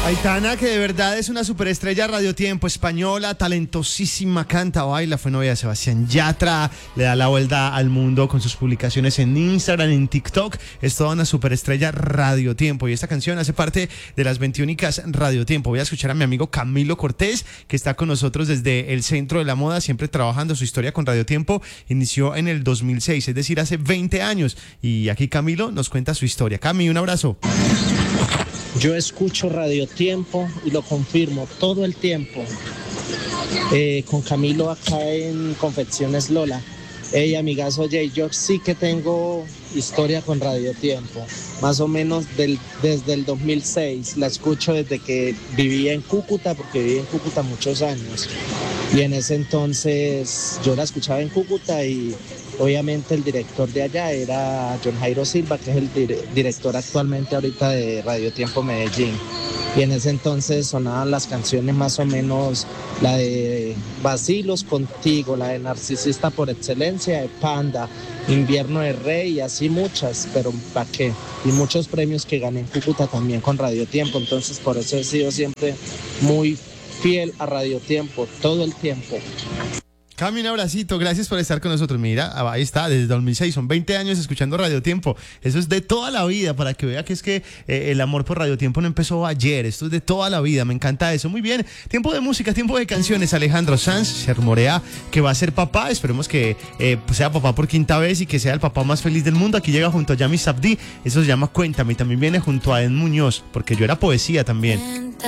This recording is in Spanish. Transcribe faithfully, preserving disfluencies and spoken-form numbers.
Aitana, que de verdad es una superestrella Radio Tiempo, española, talentosísima, canta, baila, fue novia de Sebastián Yatra, le da la vuelta al mundo con sus publicaciones en Instagram, en TikTok, es toda una superestrella Radio Tiempo y esta canción hace parte de las veintiúnicas Radio Tiempo. Voy a escuchar a mi amigo Camilo Cortés, que está con nosotros desde el Centro de la Moda, siempre trabajando. Su historia con Radio Tiempo inició en el dos mil seis, es decir, hace veinte años, y aquí Camilo nos cuenta su historia. Cami, un abrazo. Yo escucho Radio Tiempo y lo confirmo todo el tiempo. Eh, con Camilo acá en Confecciones Lola. Hey, amigas, oye, yo sí que tengo historia con Radio Tiempo. Más o menos del, desde el dos mil seis. La escucho desde que vivía en Cúcuta, porque viví en Cúcuta muchos años. Y en ese entonces yo la escuchaba en Cúcuta y obviamente el director de allá era John Jairo Silva, que es el dire- director actualmente ahorita de Radio Tiempo Medellín. Y en ese entonces sonaban las canciones más o menos, la de Vacilos Contigo, la de Narcisista por Excelencia, de Panda, Invierno de Rey y así muchas, pero ¿para qué? Y muchos premios que gané en Cúcuta también con Radio Tiempo, entonces por eso he sido siempre muy fiel a Radio Tiempo, todo el tiempo. Cami, un abracito, gracias por estar con nosotros. Mira, ahí está, desde dos mil seis, son veinte años escuchando Radio Tiempo. Eso es de toda la vida, para que vea que es que eh, el amor por Radio Tiempo no empezó ayer, esto es de toda la vida, me encanta eso. Muy bien, tiempo de música, tiempo de canciones. Alejandro Sanz se rumorea que va a ser papá, esperemos que eh, sea papá por quinta vez y que sea el papá más feliz del mundo. Aquí llega junto a Yami Sabdi, eso se llama Cuéntame, y también viene junto a Ed Muñoz, porque yo era poesía también.